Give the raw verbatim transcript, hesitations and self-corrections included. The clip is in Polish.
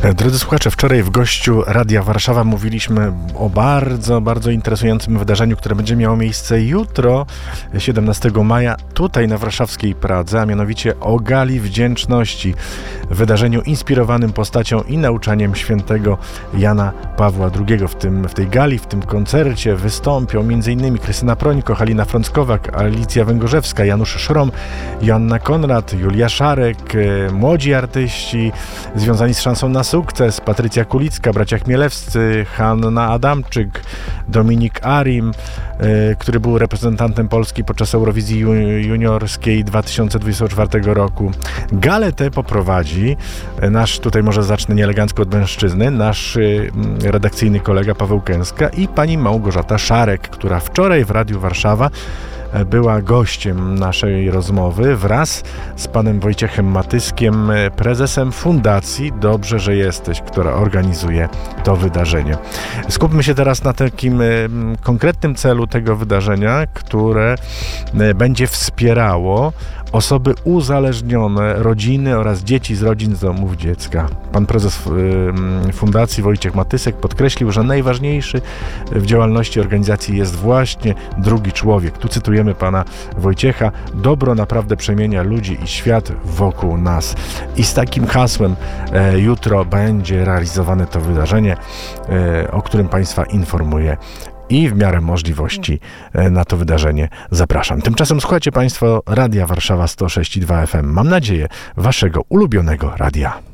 Drodzy słuchacze, wczoraj w gościu Radia Warszawa mówiliśmy o bardzo, bardzo interesującym wydarzeniu, które będzie miało miejsce jutro, siedemnastego maja, tutaj na warszawskiej Pradze, a mianowicie o Gali Wdzięczności. Wydarzeniu inspirowanym postacią i nauczaniem świętego Jana Pawła drugiego. W, tym, w tej gali, w tym koncercie wystąpią m.in. Krystyna Prońko, Halina Frąckowak, Alicja Węgorzewska, Janusz Szrom, Joanna Konrad, Julia Szarek, młodzi artyści związani z szansą na sukces, Patrycja Kulicka, bracia Chmielewscy, Hanna Adamczyk, Dominik Arim, y, który był reprezentantem Polski podczas Eurowizji juniorskiej dwa tysiące dwudziestego czwartego roku. Galę tę poprowadzi nasz, tutaj może zacznę nieelegancko od mężczyzny, nasz y, redakcyjny kolega Paweł Kęska i pani Małgorzata Szarek, która wczoraj w Radiu Warszawa była gościem naszej rozmowy wraz z panem Wojciechem Matyskiem, prezesem Fundacji Dobrze, że jesteś, która organizuje to wydarzenie. Skupmy się teraz na takim konkretnym celu tego wydarzenia, które będzie wspierało osoby uzależnione, rodziny oraz dzieci z rodzin z domów dziecka. Pan prezes y, Fundacji Wojciech Matysek podkreślił, że najważniejszy w działalności organizacji jest właśnie drugi człowiek. Tu cytujemy pana Wojciecha: dobro naprawdę przemienia ludzi i świat wokół nas. I z takim hasłem e, jutro będzie realizowane to wydarzenie, e, o którym państwa informuję. I w miarę możliwości na to wydarzenie zapraszam. Tymczasem słuchajcie państwo Radia Warszawa sto sześć i dwa F M. Mam nadzieję, waszego ulubionego radia.